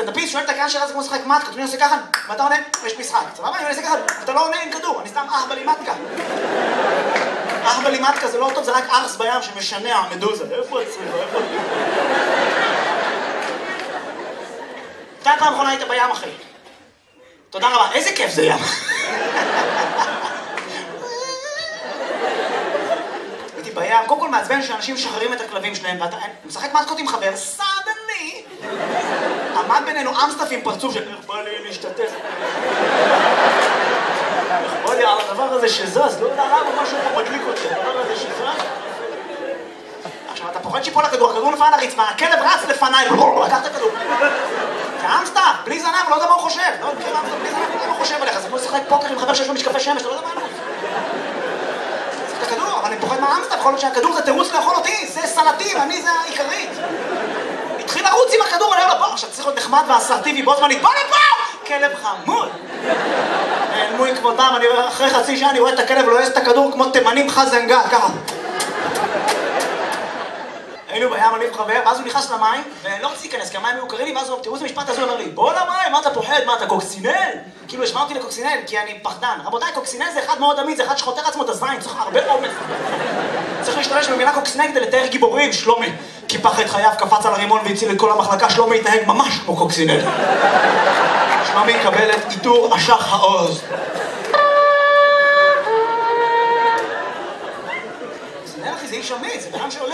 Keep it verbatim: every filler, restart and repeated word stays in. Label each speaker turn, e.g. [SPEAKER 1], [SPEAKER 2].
[SPEAKER 1] סטנדאפיסט שואל את הקהל שלה, זה כמו לשחק מתקה, אני עושה ככה, ואתה עונה, יש משחק. סבבה? אני עושה ככה, אתה לא עונה עם כדור, אני סתם אהבל עם מתקה. אהבל עם מתקה זה לא טוב, זה רק ארס בים שמשנע מדוזה. איפה הצריך? איפה? מתי הפעם האחרונה היית בים, אחי? תודה רבה, איזה כיף זה ים. הייתי בים, קודם כל מעצבן שאנשים משחררים את הכלבים שלהם, ואתה משחק מתקות עם חבר, סדני! עמד בינינו אמסטף עם פרצוף של איך בא לי להשתתף. איך בא לי על הדבר הזה שזז, לא יודע למה משהו פה מדליק אותי, הדבר הזה שזז. עכשיו, אתה פוחד שיפול לכדור, הכדור נפל על הרצפה, הכלב רץ לפניי, לקח את הכדור. זה אמסטף, בלי זנב, לא יודע מה הוא חושב. לא יודע אמסטף, בלי זנב, לא יודע מה הוא חושב עליך. זה כמו לשחק פוקר עם חבר שיש לו משקפי שמש, אתה לא יודע מה הוא. זה הכדור, אבל אני פוחד מהאמסטף, יכול להיות שהכדור זה תירוץ לאכול אותי, זה סלטי, ואני זה העיקרית. התחיל לרוץ עם הכדור, אני אומר לו, בוא, עכשיו צריך להיות נחמד ואסרטיבי, בו זמנית, בוא לפה! כלב חמוד. נעלמו עם כבודם, אני אחרי חצי שעה אני רואה את הכלב ולועס את הכדור כמו תימנים חזנגל, ככה. היינו בים, אני וחבר, ואז הוא נכנס למים, ולא רציתי להיכנס, כי המים היו קרים לי, ואז הוא, תראו איזה משפט הזה, הוא אומר לי, בוא למים, מה אתה פוחד, מה אתה קוקסינל? כאילו, השמע אותי לקוקסינל, כי אני פחדן. רבותיי, קוקסינל זה אחד מאוד אמיד, זה אחד שחותר עצמו את הזין, צריך הרבה אומץ. צריך להשתמש במילה קוקסינל כדי לתאר גיבורים, שלומי. קיפח את חייו, קפץ על הרימון והציל את כל המחלקה, שלומי התנהג ממש כמו קוקסינל. שלומי יקבל את עיטור אשח העוז. קוקסינל, אחי, זה איש אמיץ, זה בן אדם שהולך